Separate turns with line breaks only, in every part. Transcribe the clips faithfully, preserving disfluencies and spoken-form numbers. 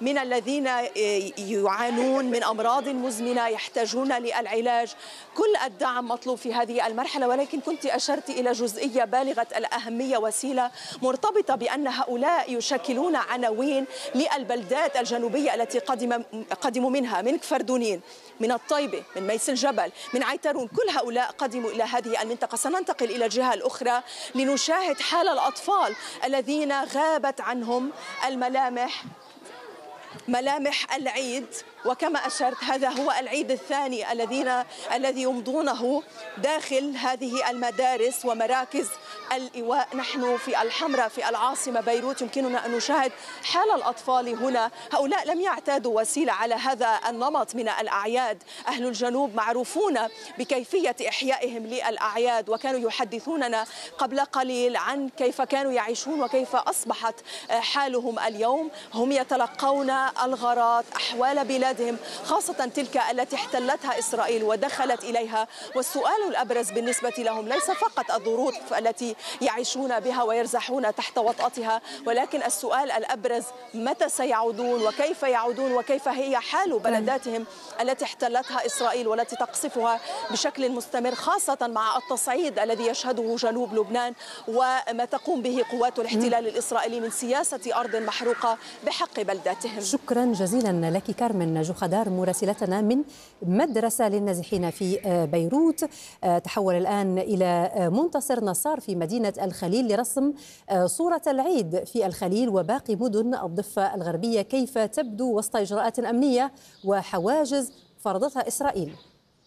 من الذين يعانون من أمراض مزمنة يحتاجون للعلاج. كل الدعم مطلوب في هذه المرحلة، ولكن كنت أشرت إلى جزئية بالغة الأهمية وسيلة مرتبطة بأن هؤلاء يشكلون عناوين للبلدات الجنوبية التي قدم قدموا منها، من كفردونين، من الطيبة، من ميس الجبل، من عيترون. كل هؤلاء قدموا إلى هذه المنطقة. سننتقل إلى الجهة الأخرى لنشاهد حال الأطفال الذين غابت عنهم الملامح، ملامح العيد. وكما أشرت هذا هو العيد الثاني الذين الذي يمضونه داخل هذه المدارس ومراكز الإيواء. نحن في الحمراء في العاصمة بيروت يمكننا أن نشاهد حال الأطفال هنا. هؤلاء لم يعتادوا وسيلة على هذا النمط من الأعياد. أهل الجنوب معروفون بكيفية إحيائهم للأعياد، وكانوا يحدثوننا قبل قليل عن كيف كانوا يعيشون وكيف أصبحت حالهم اليوم. هم يتلقون الغارات، أحوال بلاد خاصة تلك التي احتلتها إسرائيل ودخلت إليها. والسؤال الأبرز بالنسبة لهم ليس فقط الظروف التي يعيشون بها ويرزحون تحت وطأتها، ولكن السؤال الأبرز متى سيعودون وكيف يعودون وكيف هي حال بلداتهم التي احتلتها إسرائيل والتي تقصفها بشكل مستمر، خاصة مع التصعيد الذي يشهده جنوب لبنان وما تقوم به قوات الاحتلال الإسرائيلي من سياسة أرض محروقة بحق بلداتهم.
شكرا جزيلا لك كارمن جوخدار مراسلتنا من مدرسة للنازحين في بيروت. تحول الآن إلى منتصر نصار في مدينة الخليل لرسم صورة العيد في الخليل وباقي مدن الضفة الغربية. كيف تبدو وسط إجراءات أمنية وحواجز فرضتها إسرائيل؟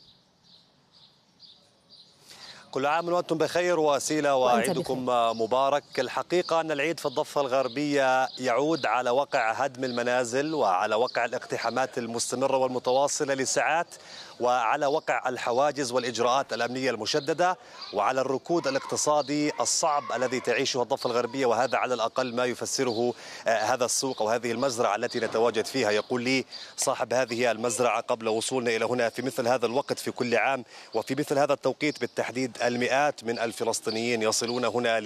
كل عام وأنتم بخير وسيلة، وعيدكم مبارك. الحقيقة أن العيد في الضفة الغربية يعود على وقع هدم المنازل وعلى وقع الاقتحامات المستمرة والمتواصلة لساعات، وعلى وقع الحواجز والإجراءات الأمنية المشددة، وعلى الركود الاقتصادي الصعب الذي تعيشه الضفة الغربية. وهذا على الأقل ما يفسره هذا السوق أو هذه المزرعة التي نتواجد فيها. يقول لي صاحب هذه المزرعة قبل وصولنا إلى هنا في مثل هذا الوقت في كل عام وفي مثل هذا التوقيت بالتحديد المئات من الفلسطينيين يصلون هنا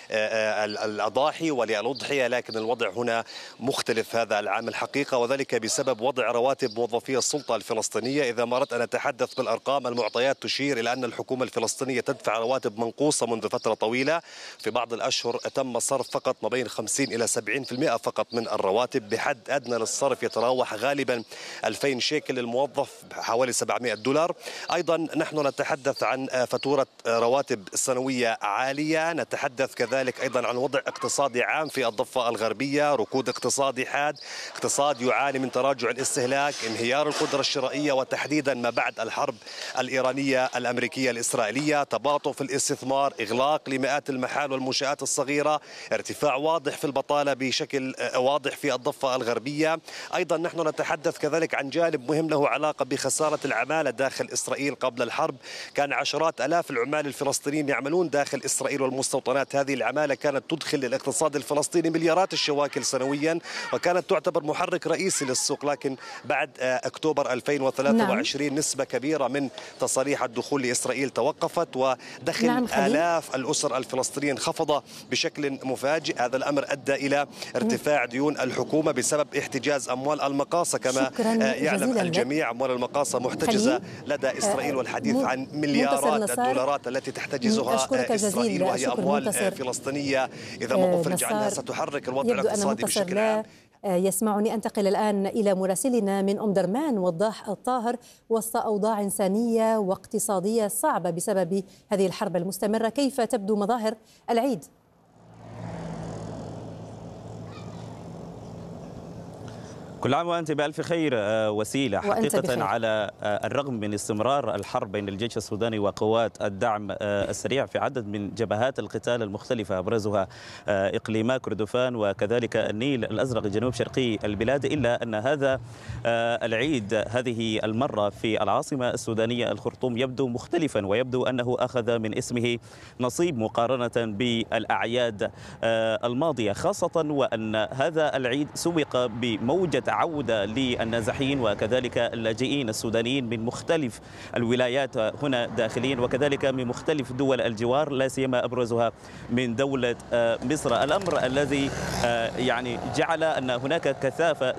للأضاحي وللأضحية، لكن الوضع هنا مختلف هذا العام الحقيقة، وذلك بسبب وضع رواتب موظفي السلطة الفلسطينية. إذا ما أردت أن أتحدث بالأرقام، المعطيات تشير إلى أن الحكومة الفلسطينية تدفع رواتب منقوصة منذ فترة طويلة. في بعض الأشهر تم صرف فقط ما بين خمسين إلى سبعين بالمئة فقط من الرواتب، بحد أدنى للصرف يتراوح غالبا ألفين شيكل للموظف، حوالي سبعمئة دولار. أيضا نحن نتحدث عن فاتورة رواتب سنوية عالية. نتحدث كذلك أيضا عن وضع اقتصادي عام في الضفة الغربية، ركود اقتصادي حاد، اقتصاد يعاني من تراجع الاستهلاك، انهيار القدرة الشرائية، وتحديدا ما بعد الحرب الإيرانية الأمريكية الإسرائيلية، تباطؤ في الاستثمار، إغلاق لمئات المحال والمنشآت الصغيرة، ارتفاع واضح في البطالة بشكل واضح في الضفة الغربية. أيضا نحن نتحدث كذلك عن جانب مهم له علاقة بخسارة العمالة داخل إسرائيل. قبل الحرب كان عشرات آلاف العمال الفلسطينيين يعملون داخل إسرائيل والمستوطنات. هذه العمالة كانت تدخل للاقتصاد الفلسطيني مليارات الشواكل سنويا، وكانت تعتبر محرك رئيسي للسوق. لكن بعد أكتوبر ألفين وثلاثة وعشرين نعم. نسبة كبيرة من تصاريح الدخول لإسرائيل توقفت، ودخل نعم آلاف الأسر الفلسطينية انخفض بشكل مفاجئ. هذا الأمر أدى إلى ارتفاع ديون الحكومة بسبب احتجاز أموال المقاصة. كما يعلم الجميع أموال المقاصة محتجزة لدى إسرائيل، والحديث عن مليارات الدولارات التي تحتجزها إسرائيل، وهي أموال فلسطينية. إذا ما أفرج عنها ستحرك الوضع الاقتصادي بشكل عام.
يسمعني أنتقل الآن إلى مراسلنا من أم درمان وضاح الطاهر. وسط أوضاع إنسانية واقتصادية صعبة بسبب هذه الحرب المستمرة، كيف تبدو مظاهر العيد؟
كل عام وأنت بألف خير وسيلة. حقيقة على الرغم من استمرار الحرب بين الجيش السوداني وقوات الدعم السريع في عدد من جبهات القتال المختلفة أبرزها إقليما كردفان وكذلك النيل الأزرق جنوب شرقي البلاد، إلا أن هذا العيد هذه المرة في العاصمة السودانية الخرطوم يبدو مختلفا، ويبدو أنه أخذ من اسمه نصيب مقارنة بالأعياد الماضية، خاصة وأن هذا العيد سبق بموجة عودة للنازحين وكذلك اللاجئين السودانيين من مختلف الولايات هنا داخلين، وكذلك من مختلف دول الجوار، لا سيما أبرزها من دولة مصر. الأمر الذي يعني جعل أن هناك كثافة